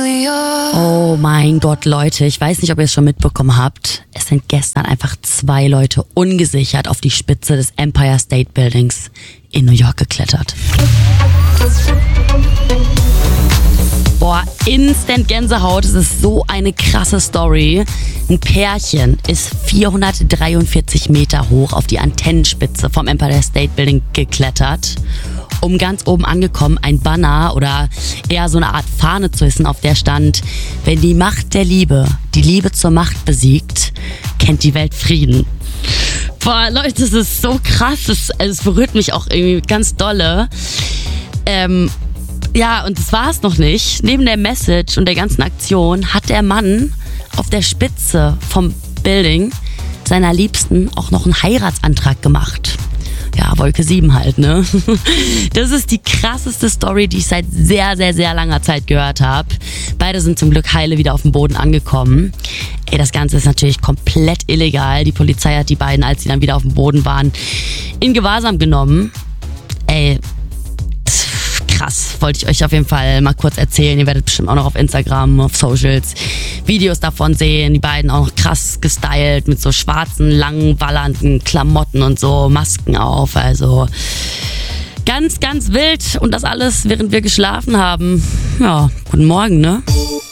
Oh mein Gott, Leute, ich weiß nicht, ob ihr es schon mitbekommen habt. Es sind gestern einfach 2 Leute ungesichert auf die Spitze des Empire State Buildings in New York geklettert. Boah, instant Gänsehaut, es ist so eine krasse Story. Ein Pärchen ist 443 Meter hoch auf die Antennenspitze vom Empire State Building geklettert, um ganz oben angekommen ein Banner oder eher so eine Art Fahne zu hissen, auf der stand: Wenn die Macht der Liebe die Liebe zur Macht besiegt, kennt die Welt Frieden. Boah, Leute, das ist so krass, es berührt mich auch irgendwie ganz dolle. Ja, und das war es noch nicht. Neben der Message und der ganzen Aktion hat der Mann auf der Spitze vom Building seiner Liebsten auch noch einen Heiratsantrag gemacht. Ja, Wolke 7 halt, ne? Das ist die krasseste Story, die ich seit sehr, sehr, sehr langer Zeit gehört habe. Beide sind zum Glück heile wieder auf dem Boden angekommen. Ey, das Ganze ist natürlich komplett illegal. Die Polizei hat die beiden, als sie dann wieder auf dem Boden waren, in Gewahrsam genommen. Ey, krass, wollte ich euch auf jeden Fall mal kurz erzählen. Ihr werdet bestimmt auch noch auf Instagram, auf Socials Videos davon sehen. Die beiden auch noch krass gestylt mit so schwarzen, langen, wallernden Klamotten und so, Masken auf. Also ganz, ganz wild. Und das alles, während wir geschlafen haben. Ja, guten Morgen, ne?